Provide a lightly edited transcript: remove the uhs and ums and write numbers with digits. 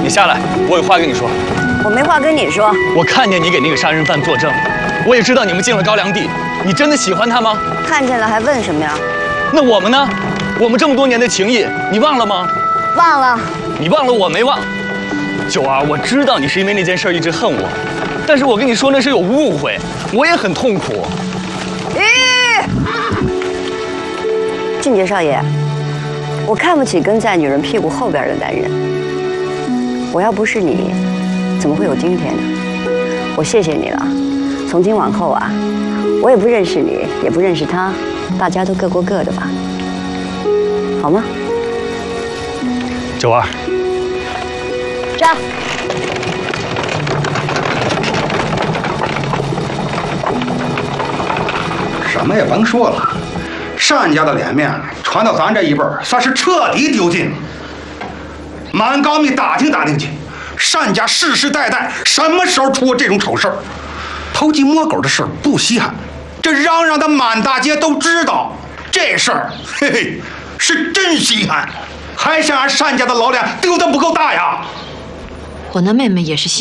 你下来，我有话跟你说。 我没话跟你说。 我看见你给那个杀人犯作证，我也知道你们进了高粱地。你真的喜欢他吗？ 看见了还问什么呀？ 那我们呢？我们这么多年的情谊，你忘了吗？ 忘了。 你忘了，我没忘。九儿，我知道你是因为那件事一直恨我，但是我跟你说那是有误会，我也很痛苦。 俊杰少爷，我看不起跟在女人屁股后边的男人。我要不是你，怎么会有今天呢？我谢谢你了。从今往后啊，我也不认识你，也不认识他，大家都各过各的吧，好吗？ 九儿， 站。 什么也甭说了，单家的脸面传到咱这一辈儿，算是彻底丢尽了。满高密打听打听去，单家世世代代什么时候出过这种丑事儿？偷鸡摸狗的事儿不稀罕，这嚷的满大街都知道，这事儿嘿嘿是真稀罕，还想让单家的老脸丢得不够大呀？ 我那妹妹也是